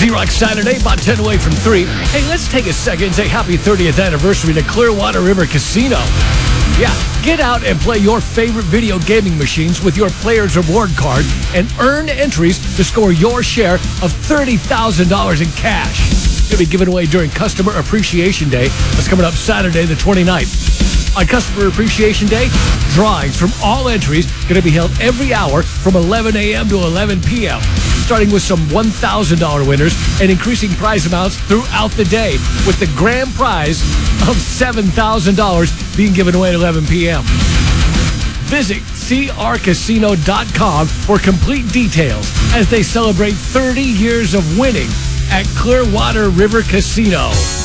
Z-Rock Saturday, about 10 away from 3. Hey, let's take a second and say happy 30th anniversary to Clearwater River Casino. Yeah, get out and play your favorite video gaming machines with your Players Reward card and earn entries to score your share of $30,000 in cash. It's going to be given away during Customer Appreciation Day. That's coming up Saturday, the 29th. On Customer Appreciation Day, drawings from all entries going to be held every hour from 11 a.m. to 11 p.m., starting with some $1,000 winners and increasing prize amounts throughout the day, with the grand prize of $7,000 being given away at 11 p.m. Visit crcasino.com for complete details as they celebrate 30 years of winning at Clearwater River Casino.